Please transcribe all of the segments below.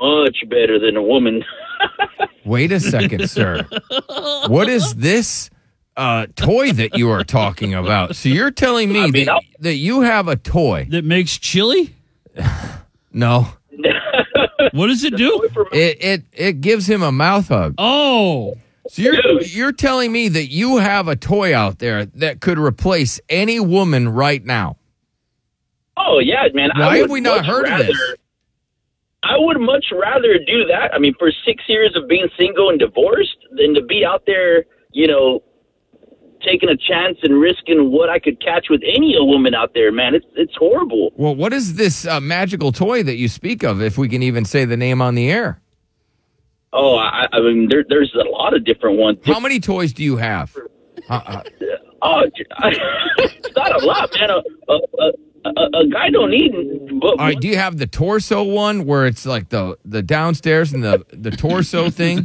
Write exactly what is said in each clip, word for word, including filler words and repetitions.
much better than a woman. Wait a second, sir. What is this uh, toy that you are talking about? So you're telling me I mean, that, that you have a toy that makes chili? No. What does it do? It it it gives him a mouth hug. Oh. So you're you're telling me that you have a toy out there that could replace any woman right now? Oh yeah, man. Why have we not heard rather, of this? I would much rather do that. I mean, for six years of being single and divorced, than to be out there, you know, taking a chance and risking what I could catch with any woman out there, man. It's it's horrible. Well, what is this uh, magical toy that you speak of, if we can even say the name on the air? Oh, I, I mean, there, there's a lot of different ones. How many toys do you have? Uh, uh, oh, I, it's not a lot, man. A, a, a, a, a guy don't need. But all right, do you have the torso one where it's like the, the downstairs and the, the torso thing?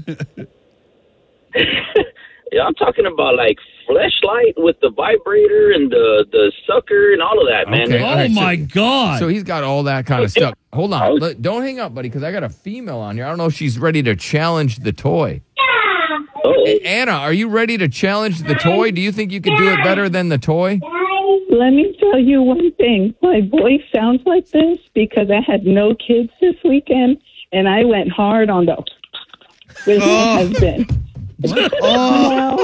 Yeah, I'm talking about like Fleshlight with the vibrator and the, the sucker and all of that, man. Okay, oh, right, my so, God. So he's got all that kind of stuff. Hold on. Let, don't hang up, buddy, because I got a female on here. I don't know if she's ready to challenge the toy. Oh. Anna, are you ready to challenge the toy? Do you think you can do it better than the toy? Let me tell you one thing. My voice sounds like this because I had no kids this weekend, and I went hard on the with my Oh. husband. What? Well,